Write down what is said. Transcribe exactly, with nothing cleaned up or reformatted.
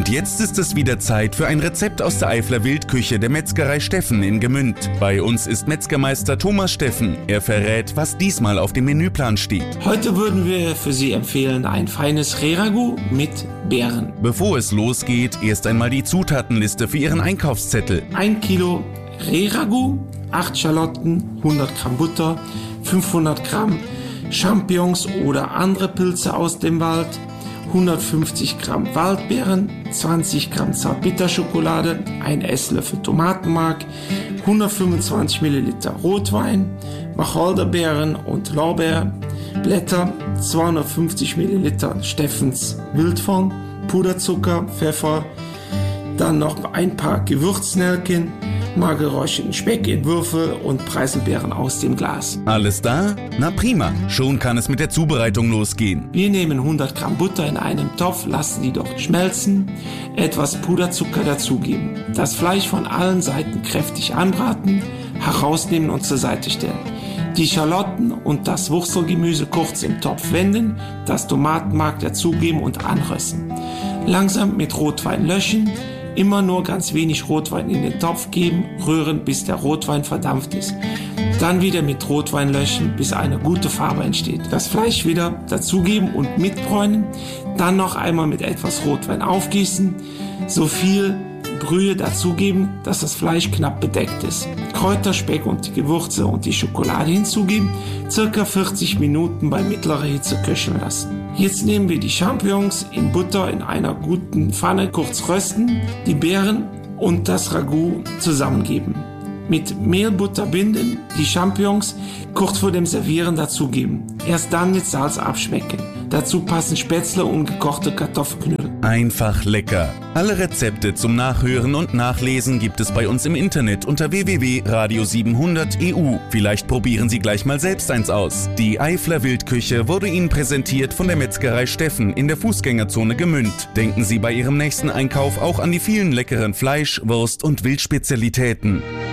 Und jetzt ist es wieder Zeit für ein Rezept aus der Eifler Wildküche der Metzgerei Steffen in Gmünd. Bei uns ist Metzgermeister Thomas Steffen. Er verrät, was diesmal auf dem Menüplan steht. Heute würden wir für Sie empfehlen ein feines Rehragout mit Beeren. Bevor es losgeht, erst einmal die Zutatenliste für Ihren Einkaufszettel. Ein Kilo Rehragout, acht Schalotten, hundert Gramm Butter, fünfhundert Gramm Champignons oder andere Pilze aus dem Wald, hundertfünfzig Gramm Waldbeeren, zwanzig Gramm Zartbitterschokolade, ein Esslöffel Tomatenmark, hundertfünfundzwanzig Milliliter Rotwein, Wacholderbeeren und Lorbeerblätter, zweihundertfünfzig Milliliter Steffens Wildfond, Puderzucker, Pfeffer, dann noch ein paar Gewürznelken, magerräucherten Speck in Würfel und Preiselbeeren aus dem Glas. Alles da? Na prima, schon kann es mit der Zubereitung losgehen. Wir nehmen hundert Gramm Butter in einem Topf, lassen die dort schmelzen, etwas Puderzucker dazugeben, das Fleisch von allen Seiten kräftig anbraten, herausnehmen und zur Seite stellen. Die Schalotten und das Wurzelgemüse kurz im Topf wenden, das Tomatenmark dazugeben und anrösten. Langsam mit Rotwein löschen, immer nur ganz wenig Rotwein in den Topf geben, rühren, bis der Rotwein verdampft ist. Dann wieder mit Rotwein löschen, bis eine gute Farbe entsteht. Das Fleisch wieder dazugeben und mitbräunen. Dann noch einmal mit etwas Rotwein aufgießen. So viel Brühe dazugeben, dass das Fleisch knapp bedeckt ist. Kräuter, Speck und die Gewürze und die Schokolade hinzugeben. Circa vierzig Minuten bei mittlerer Hitze köcheln lassen. Jetzt nehmen wir die Champignons in Butter in einer guten Pfanne kurz rösten, die Beeren und das Ragout zusammengeben. Mit Mehlbutter binden, die Champignons kurz vor dem Servieren dazugeben. Erst dann mit Salz abschmecken. Dazu passen Spätzle und gekochte Kartoffelknödel. Einfach lecker. Alle Rezepte zum Nachhören und Nachlesen gibt es bei uns im Internet unter w w w punkt radio siebenhundert punkt e u. Vielleicht probieren Sie gleich mal selbst eins aus. Die Eifler Wildküche wurde Ihnen präsentiert von der Metzgerei Steffen in der Fußgängerzone Gmünd. Denken Sie bei Ihrem nächsten Einkauf auch an die vielen leckeren Fleisch-, Wurst- und Wildspezialitäten.